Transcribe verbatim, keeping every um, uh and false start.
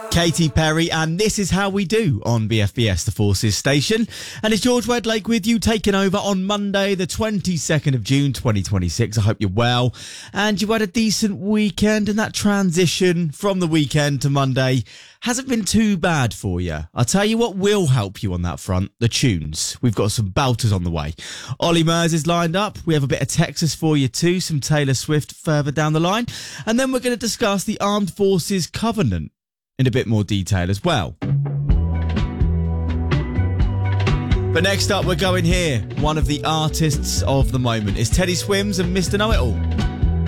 Katy Perry, and This Is How We Do on B F B S, the Forces station. And it's George Wedlake with you, taking over on Monday, the twenty-second of June, twenty twenty-six. I hope you're well and you had a decent weekend, and that transition from the weekend to Monday hasn't been too bad for you. I'll tell you what will help you on that front, the tunes. We've got some belters on the way. Ollie Murs is lined up. We have a bit of Texas for you too, some Taylor Swift further down the line. And then we're going to discuss the Armed Forces Covenant in a bit more detail as well. But next up, we're going here. One of the artists of the moment is Teddy Swims and Mister Know-It-All.